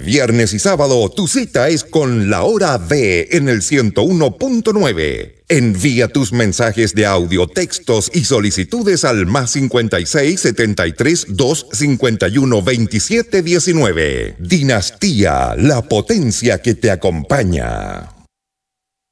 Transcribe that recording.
Viernes y sábado tu cita es con La Hora D en el 101.9. Envía tus mensajes de audio, textos y solicitudes al +56 73 251 27 19. Dinastía, la potencia que te acompaña.